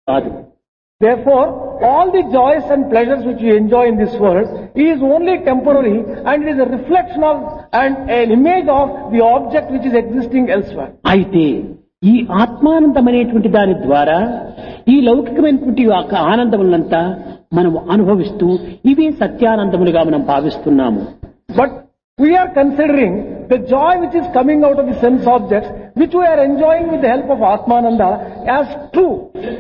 కాదు. Therefore, all the joys and pleasures which you enjoy in this world is only temporary, and it is a reflection of and an image of the object which is existing elsewhere. అయితే ఈ ఆత్మానందం అనేటువంటి దాని ద్వారా ఈ లౌకికమైనటువంటి యొక్క ఆనందములంతా మనం అనుభవిస్తూ ఇవే సత్యానందములుగా మనం భావిస్తున్నాము. But we are considering the joy which is coming out of the sense objects, which we are enjoying with the help of Atmananda, as true.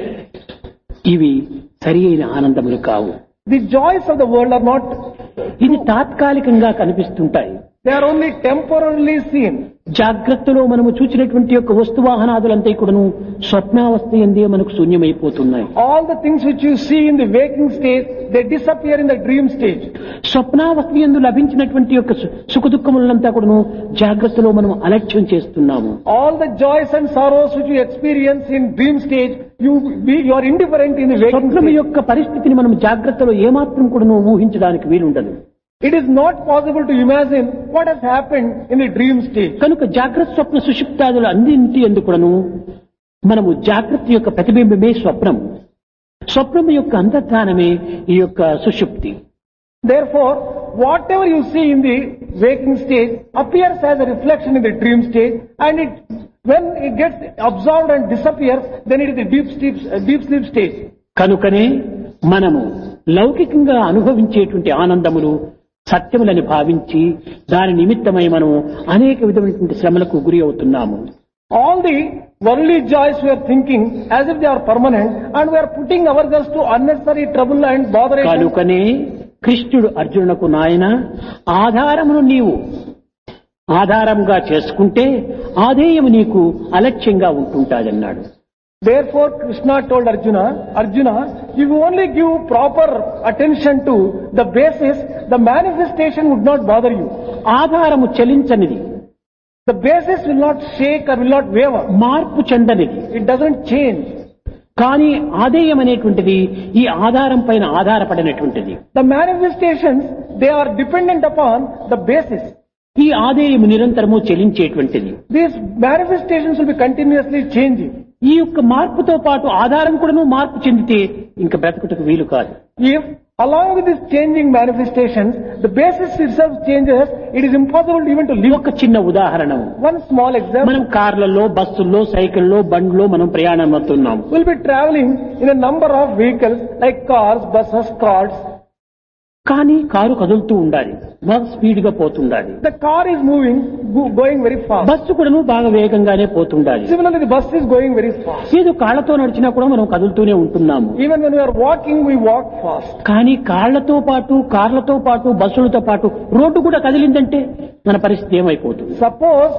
ఇవి సరి అయిన ఆనందములు కావు. The joys of the world are not, ఇది తాత్కాలికంగా కనిపిస్తుంటాయి. they are only temporarily seen. జాగ్రత్తలో మనము చూచినటువంటి యొక్క వస్తువాహనాదులంతా కూడాను స్వప్నావస్థ ఎందే మనకు శూన్యమైపోతున్నాయి. All the things which you see in the waking stage, they disappear in the dream stage. స్వప్నావస్థ యందు లభించినటువంటి యొక్క సుఖ దుఃఖములంతా కూడాను జాగ్రత్తలో మనం అలక్ష్యం చేస్తున్నాము. All the joys and sorrows which you experience in dream stage, you are indifferent in the waking స్వప్నము stage. యొక్క పరిస్థితిని మనం జాగ్రత్తలో ఏమాత్రం కూడాను ఊహించడానికి వీలుండదు. It is not possible to imagine what has happened in the dream stage. కనుక జాగ్రత్త స్వప్న సుషుప్తాదులు అన్నింటి ఎందుకును మనము జాగ్రత్త యొక్క ప్రతిబింబమే స్వప్నం, స్వప్నం యొక్క అంతర్ధానమే ఈ యొక్క సుషుప్తి. Therefore, whatever you see in the waking stage appears as a reflection in the dream stage, and when it gets absorbed and disappears, then it is the deep sleep stage. కనుకనే మనము లౌకికంగా అనుభవించేటువంటి ఆనందములు సత్యములని భావించి దాని నిమిత్తమై మనం అనేక విధమైనటువంటి శ్రమలకు గురి అవుతున్నాము. All the worldly joys we are thinking as if they are permanent, and we are putting ourselves to unnecessary trouble and botheration. కనుకనే కృష్ణుడు అర్జునునకు నాయన ఆధారమును నీవు ఆధారంగా చేసుకుంటే ఆధేయము నీకు అలక్ష్యంగా ఉంటుంటాదన్నాడు. Therefore, Krishna told Arjuna, if you only give proper attention to the basis, the manifestation would not bother you. ఆధారము చలించనిది, The basis will not shake or will not waver. మార్పు చెందనిది. It doesn't change. కానీ ఆధేయం అనేటువంటిది ఈ ఆధారం పైన ఆధారపడినటువంటిది. The manifestations, they are dependent upon the basis. ఈ ఆధేయము నిరంతరము చెలించేటువంటిది. These manifestations will be continuously changing. ఈ యొక్క మార్పుతో పాటు ఆధారం కూడాను మార్పు చెందితే ఇంకా బ్రతుకుటకు వీలు కాదు. If along with these changing manifestations, the basis itself changes, it is impossible even to live. ఒక చిన్న ఉదాహరణ, One small example. మనం కార్లలో, బస్సుల్లో, సైకిల్లో, బండ్లో మనం ప్రయాణం అవుతున్నాం. We'll be traveling in a number of vehicles like cars, buses, carts. కానీ కారు కదులుతూ ఉండాలి, బాగా స్పీడ్ గా పోతుండాలి. The car is moving, going very fast. Bus కూడాను బాగా వేగంగానే పోతుండాలి. Similarly, the bus is going very fast. ఏదో కాళ్లతో నడిచినా కూడా మనం కదులుతూనే ఉంటున్నాము. Even when we are walking, we walk fast. కానీ కాళ్లతో పాటు, కార్లతో పాటు, బస్సులతో పాటు రోడ్డు కూడా కదిలిందంటే మన పరిస్థితి ఏమైపోతుంది? Suppose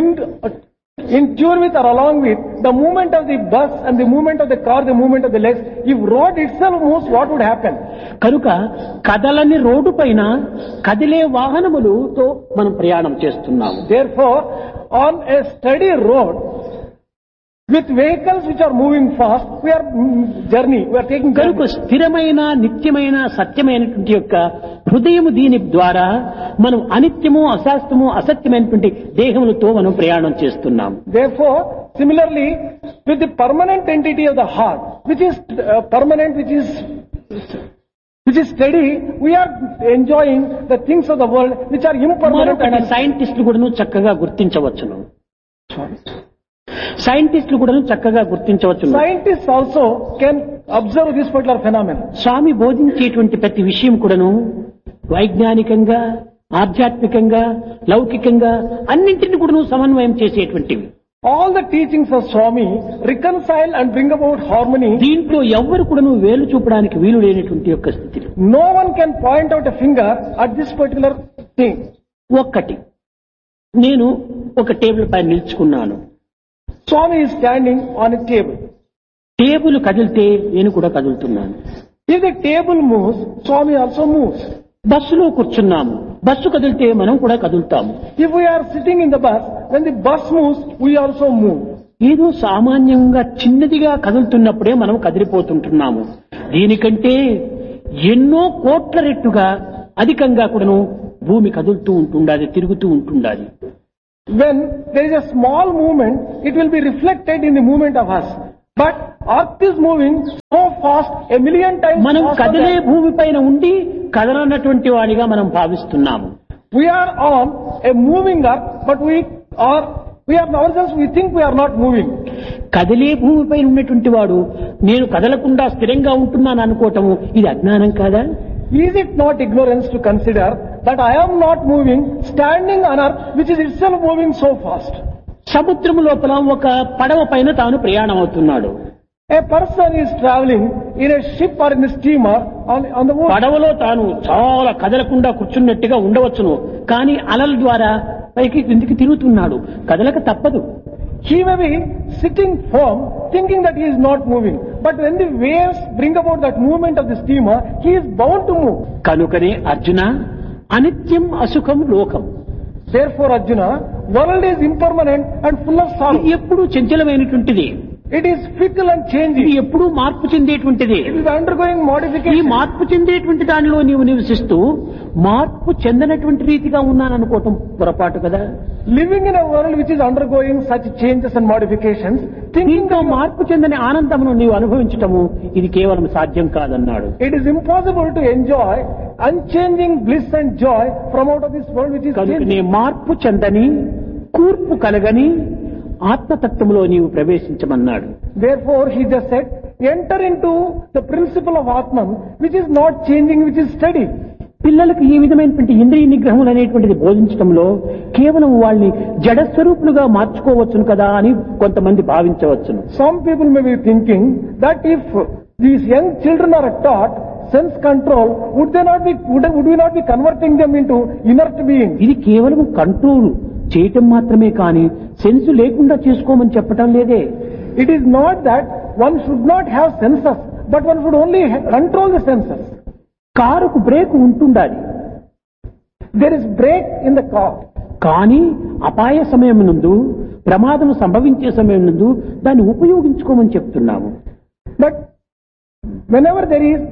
in tune with or along with the movement of the bus and the movement of the car, the movement of the legs, if road itself moves, what would happen? కనుక కదలని road పైన కదిలే వాహనములతో మనం ప్రయాణం చేస్తున్నాము. Therefore, on a steady road with vehicles which are moving fast, we are taking కనుక స్థిరమైన, నిత్యమైన, సత్యమైనటువంటి యొక్క హృదయము దీని ద్వారా మనం అనిత్యము, అశాస్త్రము, అసత్యమైనటువంటి దేహములతో మనం ప్రయాణం చేస్తున్నాం. Therefore, similarly, with the permanent entity of the heart, which is permanent, which is steady, we are enjoying the things of the world which are impermanent. మరొకటి సైంటిస్టులు కూడాను చక్కగా గుర్తించవచ్చును. సైంటిస్టులు కూడాను చక్కగా గుర్తించవచ్చును. Scientists also can observe this particular phenomenon. స్వామి బోధించేటువంటి ప్రతి విషయం కూడాను వైజ్ఞానికంగా, ఆధ్యాత్మికంగా, లౌకికంగా అన్నింటిని కూడాను సమన్వయం చేసేటువంటివి. All the teachings of Swami reconcile and bring about harmony. దీంట్లో ఎవ్వరు కూడాను వేలు చూపడానికి వీలు లేనటువంటి యొక్క స్థితి. No one can point out a finger at this particular thing. ఒక్కటి, నేను ఒక టేబుల్ పైన నిల్చుకున్నాను. Swami is standing on a table. Table కదిలితే నేను కూడా కదులుతున్నాను. If the table moves, Swami also moves. బస్సులో కూర్చున్నాము, బస్సు కదిలితే మనం కూడా కదులుతాము. If we are sitting in the bus, when the bus moves, we also move. ఏదో సామాన్యంగా చిన్నదిగా కదులుతున్నప్పుడే మనం కదిలిపోతుంటున్నాము. దీనికంటే ఎన్నో కోట్ల రెట్టుగా అధికంగా కూడాను భూమి కదులుతూ ఉంటుండాలి, తిరుగుతూ ఉంటుండాలి. When there is a small movement, it will be reflected in the movement of us. But earth is moving so fast, a million times మనం faster కదిలే than భూమిపైన ఉండి కదలనటువంటి వాడిగా మనం భావిస్తున్నాము. we are on a moving earth, but we are ourselves, we think we are not moving. కదిలే భూమిపైన ఉన్నటువంటి వాడు నేను కదలకుండా స్థిరంగా ఉంటున్నాను అనుకోవటము ఇది అజ్ఞానం కాదా? Is it not ignorance to consider that I am not moving, standing on earth, which is itself moving so fast? సముద్రం లోపల ఒక పడవ పైన తాను ప్రయాణం అవుతున్నాడు. A person is traveling in a ship or in a steamer on the ocean. పడవలో తాను చాలా కదలకుండా కూర్చున్నట్టుగా ఉండవచ్చును, కానీ అలల ద్వారా పైకి క్రిందికి తిరుగుతున్నాడు. కదలక తప్పదు. He may be sitting firm, thinking that he is not moving. But when the waves bring about that movement of the steamer, he is bound to move. కనుకనే అర్జున, అనిత్యం అసుఖం లోకం. Therefore, Arjuna, world is impermanent and full of sorrow. ఇది ఎప్పుడూ చంచలమైనటువంటిది. It is fickle and ఇది changing. ఎప్పుడూ మార్పు చెందేటువంటిది. It is undergoing ఈ modification. మార్పు చెందేటువంటి దానిలో నీవు నివసిస్తూ మార్పు చెందనటువంటి రీతిగా ఉన్నాననుకోవటం పొరపాటు కదా. Living in a world which is undergoing such changes and modifications, thinking దీంతో మార్పు చెందని ఆనందమును నీవు అనుభవించటము ఇది కేవలం సాధ్యం కాదన్నాడు. it is impossible to enjoy unchanging bliss and joy from out of this world which is కనుకనే changing. మార్పు చెందని కూర్పు కలగని ఆత్మతత్వంలో నీవు ప్రవేశించమన్నాడు. Therefore, he just said, enter into the principle of Atman, which is not changing, which is steady. పిల్లలకు ఈ విధమైనటువంటి ఇంద్రియ నిగ్రహములు అనేటువంటిది బోధించడంలో కేవలం వాళ్ళని జడస్వరూపులుగా మార్చుకోవచ్చును కదా అని కొంతమంది భావించవచ్చును. Some people may be thinking that if these young children are taught sense control, would we not be converting them into inert beings? ఇది కేవలం కంట్రోల్ చేయటం మాత్రమే కానీ సెన్స్ లేకుండా చేసుకోమని చెప్పటం లేదే. It is not that one should not have senses, but one should only control the senses. కారుకు బ్రేక్ ఉంటుండాలి, There is brake in the car. కానీ అపాయ సమయం నందు ప్రమాదం సంభవించే సమయం నందు దాన్ని ఉపయోగించుకోమని చెప్తున్నాము. But whenever there is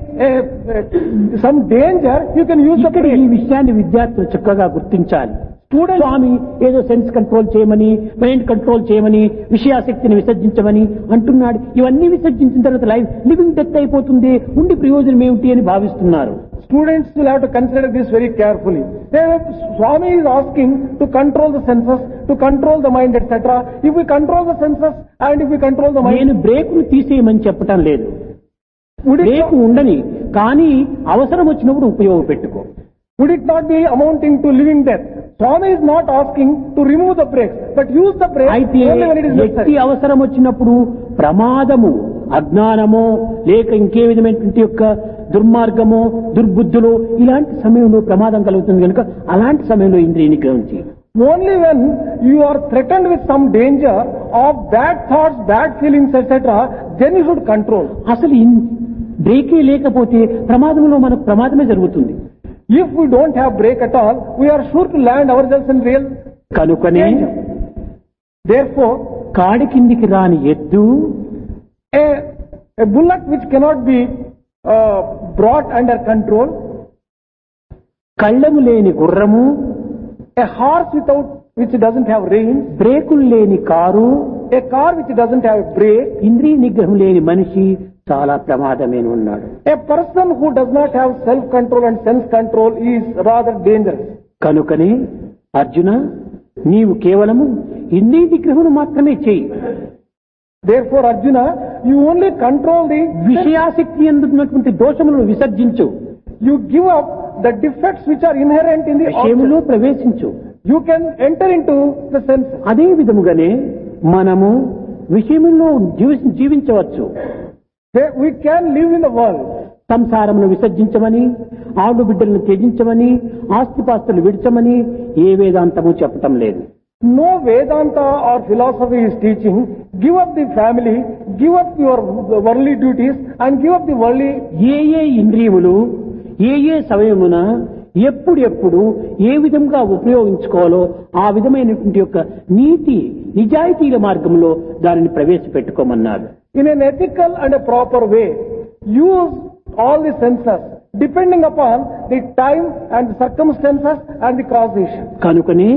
some danger, you can use the ఇక్కడ ఈ brake. విషయాన్ని విద్యార్థులు చక్కగా గుర్తించాలి. స్వామి ఏదో సెన్స్ కంట్రోల్ చేయమని, మైండ్ కంట్రోల్ చేయమని, విషయాశక్తిని విసర్జించమని అంటున్నాడు. ఇవన్నీ విసర్జించిన తర్వాత లైఫ్ లివింగ్ డెత్ అయిపోతుంది, ఉండి ప్రయోజనం ఏమిటి అని భావిస్తున్నారు. Students will have to consider this very carefully. Swami is asking to control the senses, to control the mind, etc. If we control the senses and if we control the mind, నేను బ్రేకును తీసేయమని చెప్పటం లేదు. would break ఉండని, కానీ అవసరం వచ్చినప్పుడు ఉపయోగపెట్టుకో. it not be amounting to living death? Swami is not asking to remove the brakes, but use the brakes అయితే only when it is వ్యక్తి necessary. అవసరం వచ్చినప్పుడు ప్రమాదము, అజ్ఞానమో లేక ఇంకే విధమైనటువంటి యొక్క దుర్మార్గమో దుర్బుద్ధులో ఇలాంటి సమయంలో ప్రమాదం కలుగుతుంది కనుక అలాంటి సమయంలో ఇంద్రియ నిగ్రహం చేయాలి. Only when you are threatened with some danger of bad thoughts, bad feelings, etc., then you should control. అసలు బ్రేకే లేకపోతే ప్రమాదంలో మనకు ప్రమాదమే జరుగుతుంది. If we don't have brake at all, we are sure to land ourselves in real కనుకనే danger. Therefore, కాడి కిందికి రాని ఎద్దు, a bullock which cannot be brought under control, కళ్ళము లేని గుర్రము, a horse which doesn't have reins, బ్రేకులు లేని car, a car which doesn't have brake, ఇంద్రియ నిగ్రహం లేని మనిషి చాలా ప్రమాదమేను ఉన్నాడు. a person who does not have self-control and sense control is rather dangerous. కనుకనే అర్జున, నీవు కేవలము ఇంద్రియ నిగ్రహమును మాత్రమే చేయి. Therefore, Arjuna, you only control the విషయాసక్తి ఎందున్నటువంటి దోషములను విసర్జించు, you give up the defects which are inherent in the విషయములో object. ప్రవేశించు. You can enter into the senses. అదే విధముగానే మనము విషయములో జీవించవచ్చు. We can live in the world. సంసారమును విసర్జించమని, ఆడు బిడ్డలను త్యజించమని, ఆస్తిపాస్తులు విడిచమని ఏ వేదాంతము చెప్పటం లేదు. No Vedanta or philosophy is teaching, give up the family, give up your worldly duties and give up the worldly. ఏ ఇంద్రియములు ఏ సమయమున ఎప్పుడు ఏ విధంగా ఉపయోగించుకోవాలో ఆ విధమైనటువంటి యొక్క నీతి నిజాయితీల మార్గంలో దానిని ప్రవేశపెట్టుకోమన్నారు. In an ethical and a proper way, use all the senses depending upon the time and the circumstances and the causation. కనుకనే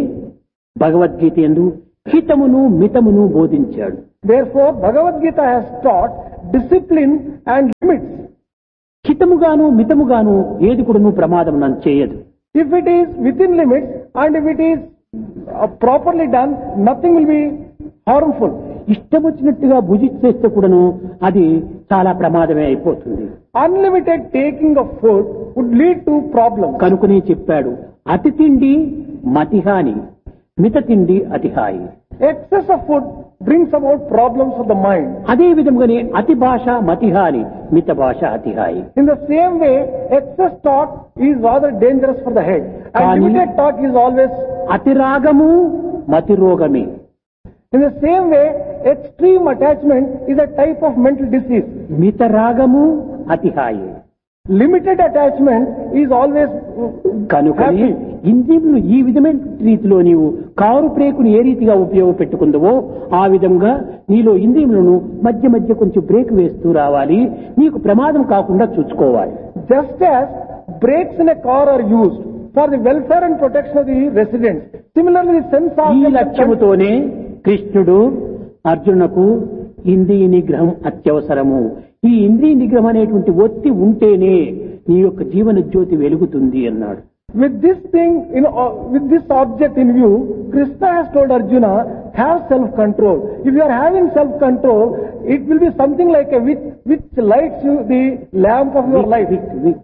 భగవద్గీత యందు హితమును మితమును బోధించాడు. Therefore, Bhagavad Gita has taught discipline and limits. హితముగాను మితముగాను ఏది కూడాను ప్రమాదం నన్ను చేయదు. If it is within limits and if it is properly done, nothing will be harmful. ఇష్టం వచ్చినట్టుగా భుజిస్తే కూడాను అది చాలా ప్రమాదమే అయిపోతుంది. Unlimited taking of food would lead to problems. కనుకనే చెప్పాడు, అతి తిండి మతిహాని, మిత తిండి అతిహాయి. Excess of food brings about problems of the mind. అదే విధంగానే అతి భాష మతిహాని, మిత భాష అతిహాయి. In the same way, excess talk is rather dangerous for the head. And limited talk is always. అతి రాగము మతి రోగమే. In the same way, extreme attachment is a type of mental disease. మిత రాగము అతిహాయి. Limited attachment is always కనుకనే ఇంద్రియములు ఈ విధమైన రీతిలో నీవు కారు బ్రేకును ఏ రీతిగా ఉపయోగపెట్టుకుందవో ఆ విధంగా నీలో ఇంద్రియములను మధ్య మధ్య కొంచెం బ్రేక్ వేస్తూ రావాలి, నీకు ప్రమాదం కాకుండా చూసుకోవాలి. Just as brakes in a car are used for the welfare and protection of the residents, similarly the sense ఈ organs. లక్ష్యముతోనే కృష్ణుడు అర్జునకు ఇంద్రియ నిగ్రహం అత్యవసరము. ఈ ఇంద్రియ నిగ్రహం అనేటువంటి ఒత్తి ఉంటేనే నీ యొక్క జీవన జ్యోతి వెలుగుతుంది అన్నాడు. With this thing, with this object in view, Krishna has told Arjuna, have self-control. If you are having self-control, it will be something like a wick which lights you the lamp of your life.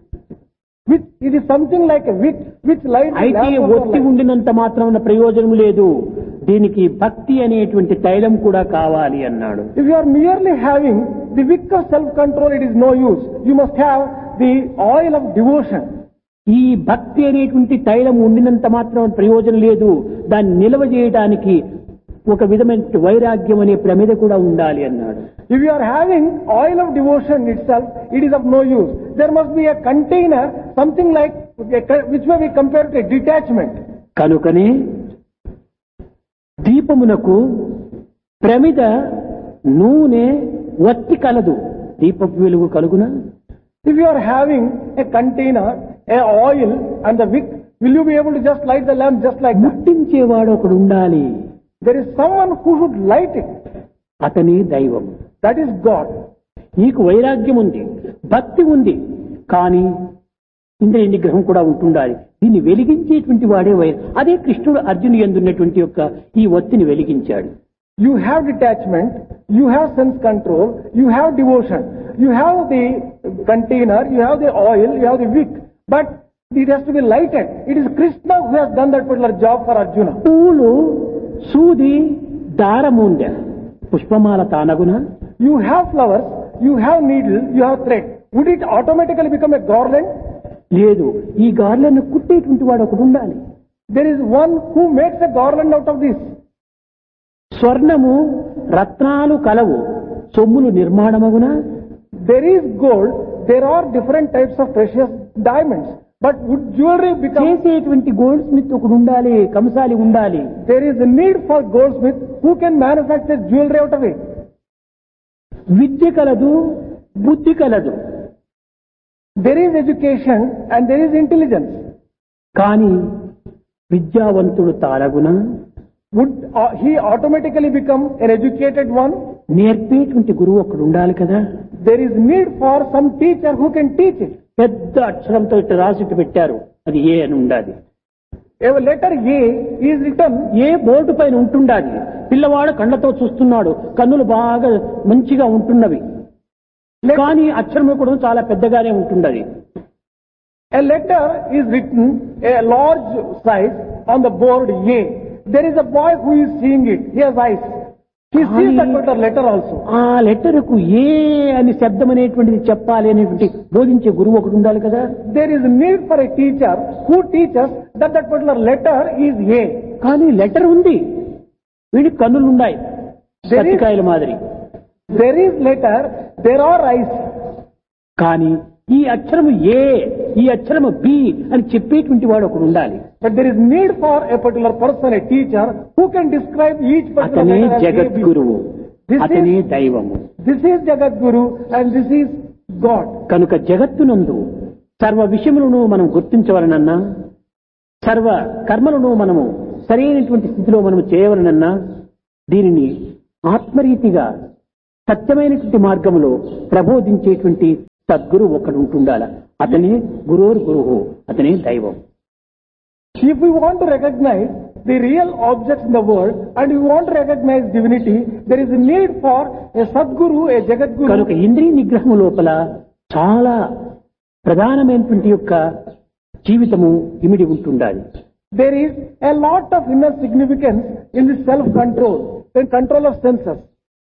Which it is something like a wick which lights the అయితే lamp of your ఒత్తి life. ఉండినంత మాత్రం ప్రయోజనం లేదు, దీనికి భక్తి అనేటువంటి తైలం కూడా కావాలి అన్నాడు. If you are merely having the wick of self-control, it is no use. You must have the oil of devotion. ఈ భక్తి అనేటువంటి తైలం ఉండినంత మాత్రం ప్రయోజనం లేదు, దాన్ని నిల్వ చేయడానికి ఒక విధమైన వైరాగ్యం అనే ప్రమిద కూడా ఉండాలి అన్నాడు. If you are having oil of devotion itself, it is of no use. There must be a container, something like which may be compared to a detachment. కనుకనే దీపమునకు ప్రమిద నూనె వత్తి కలదు, దీపపు వెలుగు కలుగునా? If you are having a container, a oil and the wick, will you be able to just light the lamp just like that? ముట్టించేవాడు ఒకడు ఉండాలి, There is someone who should light it. అతని దైవం. That is God. నీకు వైరాగ్యం ఉంది, భక్తి ఉంది, కానీ ఇంద్రియ నిగ్రహం కూడా ఉంటుండాలి. దీన్ని వెలిగించేటువంటి వాడే అదే కృష్ణుడు అర్జును యందున్నటువంటి యొక్క ఈ ఒత్తిని వెలిగించాడు. You have detachment, you have sense control, you have devotion, you have the container, you have the oil, you have the wick, but it has to be lighted. It is Krishna who has done that particular job for Arjuna. పూలు సూది దారముండ పుష్పమాల తానగున. You have flowers, you have needle, you have thread. Would it automatically become a garland? లేదు, ఈ గార్లను కుట్టేటువంటి వాడు ఒకడు ఉండాలి. There is one who makes a garland out of this. స్వర్ణము రత్నాలు కలవు, సొమ్ములు నిర్మాణమగున. There is gold, there are different types of precious diamonds. But would jewelry become... చేసేటువంటి gold Smith ఒకడు ఉండాలి, కంసాలి ఉండాలి. There is a need for goldsmith who can manufacture jewelry out of it. విద్య కలదు, బుద్ధి కలదు, There is education and there is intelligence. కానీ విద్యావంతుడు తారగున. Would he automatically become an educated one? నేర్పేటువంటి గురువు ఒకడు ఉండాలి కదా. There is need for some teacher who can teach it. పెద్ద అక్షరంతో ఇట్లా రాసిట్టు పెట్టారు, అది ఏ అని ఉండాలి. A letter A is written. A board పైన ఉంటుండాలి. పిల్లవాడు కళ్ళతో చూస్తున్నాడు, కన్నులు బాగా మంచిగా ఉంటున్నవి, కానీ అక్షరం కూడా చాలా పెద్దగానే ఉంటుండది. A letter is written a large size on the board A. There is a boy who is seeing it. He has eyes. He sees that particular letter also. ఆ లెటర్కు ఏ అని శబ్దం అనేటువంటిది చెప్పాలి అనేటువంటి బోధించే గురువు ఒకడు ఉండాలి కదా. There is a need for a teacher who teaches that particular letter is A. కానీ లెటర్ ఉంది, వీడికి కన్నులు ఉన్నాయి సత్తికాయల మాదిరి. There is letter, there are eyes. కానీ ఈ అక్షరము ఏ, ఈ అక్షరము బి అని చెప్పేటువంటి వాడు ఒకడు ఉండాలి. But there is need for a particular person, a teacher, who can describe each particular అతనే letter as A, B. జగద్గురువు, అతనే దైవము. This is Jagadguru and this is God. కనుక జగత్తునందు సర్వ విషయములను మనం గుర్తించవలనన్నా, సర్వ కర్మలను మనము సరైనటువంటి స్థితిలో మనము చేయవలనన్నా, దీనిని ఆత్మరీతిగా సత్యమైనటువంటి మార్గంలో ప్రబోధించేటువంటి సద్గురు ఒకడు ఉంటుండాల. అతనే గురోర్ గురువు, అతనే దైవం. If we want to recognize the real objects in the world and we want to recognize divinity, there is a need for a Sadguru, a Jagadguru. కనుక ఇంద్రియ నిగ్రహం లోపల చాలా ప్రధానమైనటువంటి యొక్క జీవితము ఇమిడి ఉంటుండాలి. There is a lot of inner significance in the self-control, in control of senses.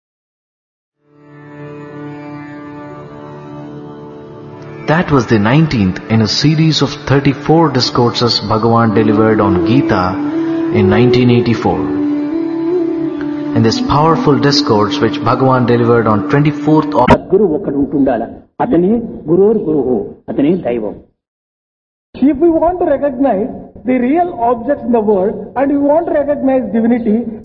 That was the 19th in a series of 34 discourses Bhagavan delivered on Gita in 1984. In this powerful discourse which Bhagavan delivered on 24th of గురు ఒకడు ఉంటుండాల. అతనే గురోర్ గురువు, అతనే దైవం. If we want to recognize the real objects in the world and we want to recognize divinity,